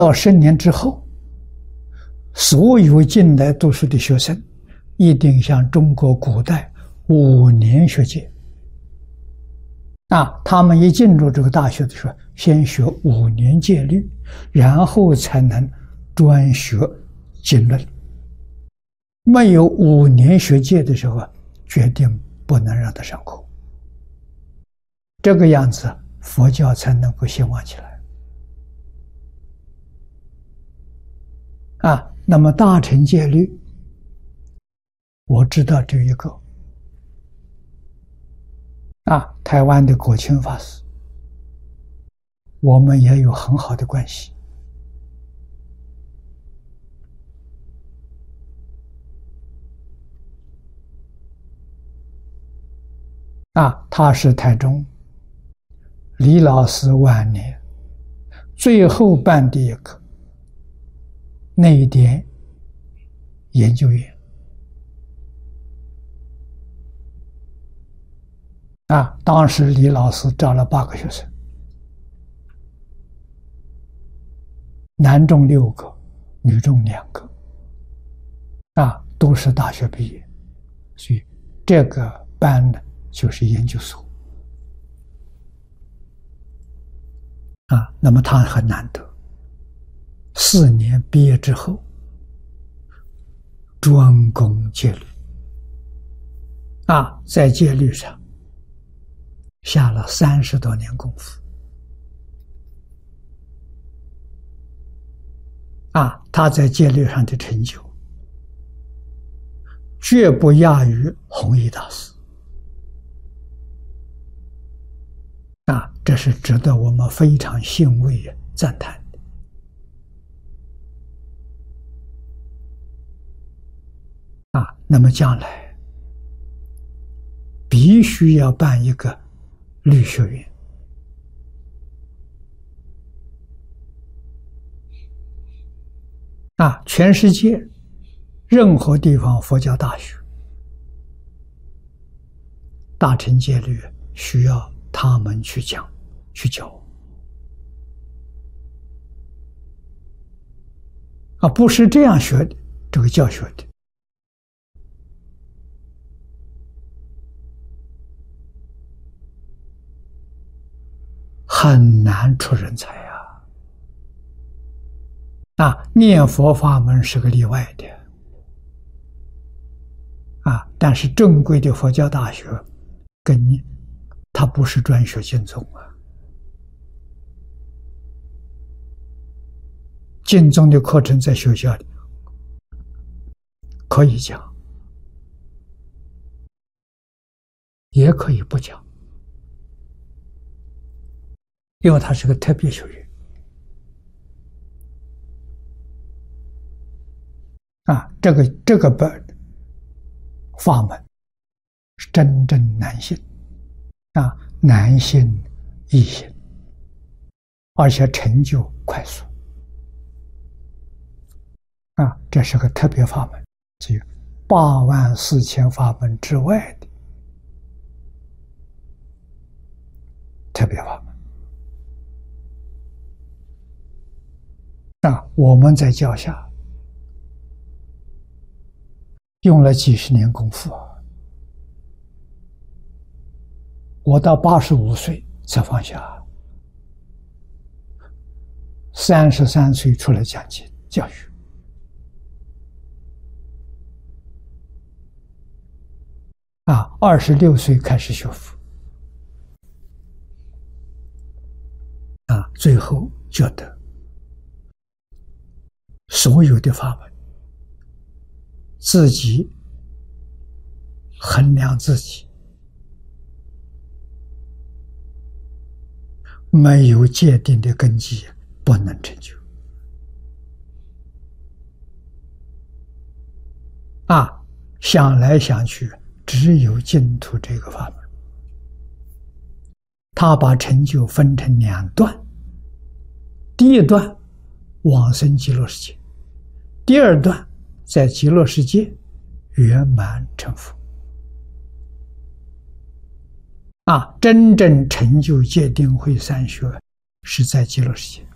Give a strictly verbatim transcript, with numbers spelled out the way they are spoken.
到十年之后，所有进来读书的学生，一定像中国古代五年学戒。啊，他们一进入这个大学的时候，先学五年戒律，然后才能专学经论。没有五年学戒的时候，决定不能让他上课。这个样子，佛教才能够兴旺起来。啊，那么大乘戒律，我知道这一个。啊，台湾的果清法师，我们也有很好的关系。啊，他是台中李老师晚年最后办的一个内典研究院。啊，当时李老师招了八个学生，男中六个，女中两个，啊，都是大学毕业，所以这个班呢就是研究所。啊，那么他很难得，四年毕业之后，专攻戒律，啊，在戒律上下了三十多年功夫。啊，他在戒律上的成就，绝不亚于弘一大师。啊，这是值得我们非常欣慰赞叹的。啊，那么将来必须要办一个律学院。啊，全世界任何地方佛教大学、大乘戒律需要他们去讲、去教。啊，不是这样学的，这个教学的。很难出人才啊！啊，念佛法门是个例外的，啊，但是正规的佛教大学，跟你，它不是专学经宗啊。经宗的课程在学校里可以讲，也可以不讲，因为它是个特别学院。啊，这个这个本法门是真正难信，啊，难信易信，而且成就快速。啊，这是个特别法门，只有八万四千法门之外的特别法门。啊，我们在教下用了几十年功夫啊，我到八十五岁才放下，三十三岁出来讲经教育。啊，二十六岁开始学佛，啊，最后觉得所有的法门，自己衡量自己，没有界定的根基，不能成就。啊，想来想去，只有净土这个法门。他把成就分成两段，第一段往生极乐世界，第二段在极乐世界圆满成佛。啊，真正成就戒定慧三学是在极乐世界。